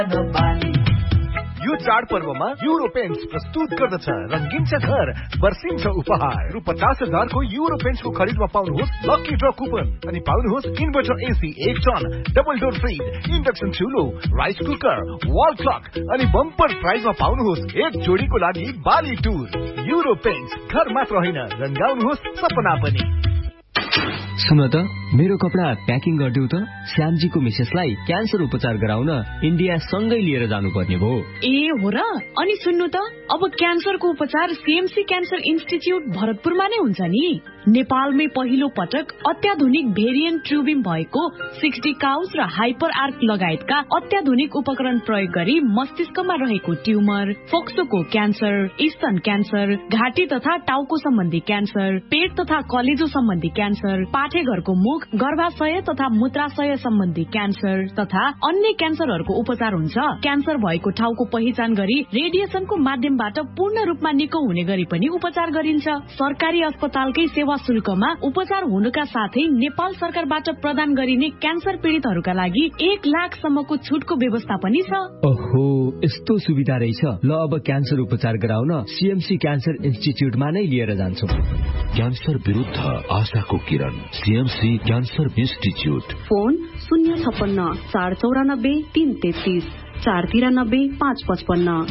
यो चाडपर्वमा euro paints प्रस्तुत गर्दछ रंगीन छ घर बर्सिन्छ उपहार रु 50,000 को युरो पेन्ट्स को खरिदमा पाउनुहोस् लकी ड्र कुपन अनि पाउनुहोस् inverter AC 1 ton double door fridge induction चुलो rice cooker wall clock अनि बम्पर प्राइजमा पाउनुहोस् एक जोडीको लागि बाली टुर युरो पेन्ट्स घर मात्र होइन रंगाउनुहोस् सपना पनि। सुन त मेरो कपडा प्याकिङ गर्दिउ त श्यामजीको मिसेसलाई क्यान्सर उपचार गराउन इन्डिया सँगै लिएर जानुपर्ने भो। ए हो र? अनि सुन्नु त अब क्यान्सरको उपचार सीएमसी क्यान्सर इन्स्टिच्युट भरतपुरमा नै हुन्छ नि। नेपालमै पहिलो पटक अत्याधुनिक भेरिएन्ट ट्युबिम भएको 60 काउस र हाइपर आर्क लगायतका अत्याधुनिक उपकरण प्रयोग गरी मस्तिष्कमा रहेको ट्युमर, फोक्सोको क्यान्सर, स्तन क्यान्सर, घाँटी तथा टाउको सम्बन्धी क्यान्सर, पेट तथा कलेजो सम्बन्धी क्यान्सर, पाठेघरको मुख, गर्भाशय तथा मूत्राशय सम्बन्धी क्यान्सर तथा अन्य क्यान्सरहरूको उपचार हुन्छ। क्यान्सर भएको ठाउँको पहिचान गरी रेडिएसनको माध्यमबाट पूर्ण रूपमा निको हुने गरी पनि उपचार गरिन्छ। सरकारी अस्पतालकै सेवा शुल्कमा उपचार हुनुका साथै नेपाल सरकारबाट प्रदान गरिने क्यान्सर पीडितहरूका लागि 1 लाख सम्मको छुटको व्यवस्था पनि छ। ओहो, यस्तो सुविधा रहेछ। ल अब क्यान्सर उपचार गराउन सीएमसी क्यान्सर इन्स्टिच्युटमा नै लिएर जान्छौं। क्यान्सर विरुद्ध आशाको किरण सीएमसी क्यान्सर इन्स्टिच्युट। फोन 056 494 333 493 555।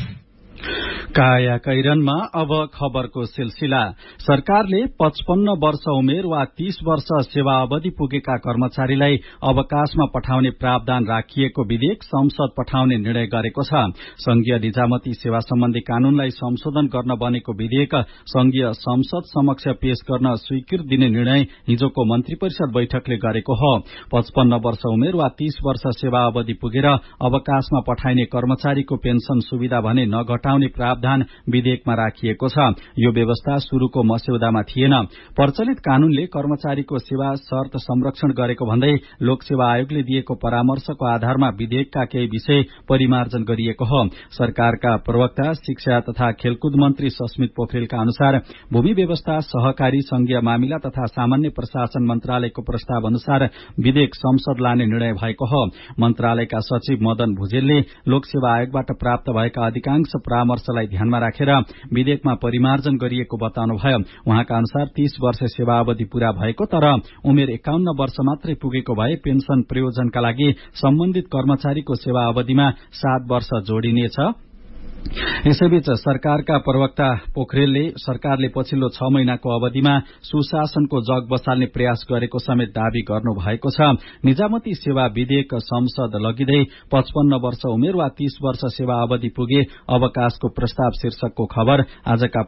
काया कैरनमा अब खबरको सिलसिला। सरकारले 55 वर्ष उमेर वा 30 वर्ष सेवा अवधि पुगेका कर्मचारीलाई अवकाशमा पठाउने प्रावधान राखिएको विधेयक संसद पठाउने निर्णय गरेको छ। संघीय निजामती सेवा सम्बन्धी कानूनलाई संशोधन गर्न बनेको विधेयक संघीय संसद समक्ष पेश गर्न स्वीकृति दिने निर्णय हिजोको मन्त्री परिषद बैठकले गरेको हो। 55 वर्ष उमेर वा 30 वर्ष सेवा अवधि पुगेर अवकाशमा पठाइने कर्मचारीको पेन्सन सुविधा भने नघटाउने प्रावधान विधेयकमा राखिएको छ। यो व्यवस्था शुरूको मस्यौदामा थिएन। प्रचलित कानूनले कर्मचारीको सेवा शर्त संरक्षण गरेको भन्दै लोकसेवा आयोगले दिएको परामर्शको आधारमा विधेयकका केही विषय परिमार्जन गरिएको हो। सरकारका प्रवक्ता शिक्षा तथा खेलकुद मन्त्री सस्मित पोखरेलका अनुसार भूमि व्यवस्था सहकारी संघीय मामिला तथा सामान्य प्रशासन मन्त्रालयको प्रस्ताव अनुसार विधेयक संसद लाने निर्णय भएको हो। मन्त्रालयका सचिव मदन भुजेलले लोकसेवा आयोगबाट प्राप्त भएका अधिकांश परामर्शलाई ध्यानमा राखेर विधेयकमा परिमार्जन गरिएको बताउनुभयो। उहाँका अनुसार 30 वर्ष सेवा अवधि पूरा भएको तर उमेर 51 वर्ष मात्रै पुगेको भए पेन्सन प्रयोजनका लागि सम्बन्धित कर्मचारीको सेवा अवधिमा 7 वर्ष जोडिनेछ। यसैबीच सरकारका प्रवक्ता पोखरेलले सरकारले पछिल्लो 6 महिनाको अवधिमा सुशासनको जग बसाल्ने प्रयास गरेको समेत दावी गर्नु भएको छ। निजामती सेवा विधेयक संसद लगिँदै 55 वर्ष उमेर वा 30 वर्ष सेवा अवधि पुगे अवकाशको प्रस्ताव शीर्षकको खबर आजका